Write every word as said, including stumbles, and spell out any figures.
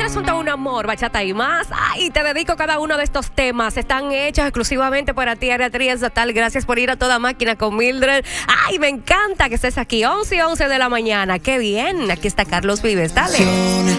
Vives junto a un amor, bachata y más. Ay, te dedico cada uno de estos temas. Están hechos exclusivamente para ti, Área Triestatal. Gracias por ir a toda máquina con Mildred. Ay, me encanta que estés aquí. once y once de la mañana. Qué bien. Aquí está Carlos Vives. Dale.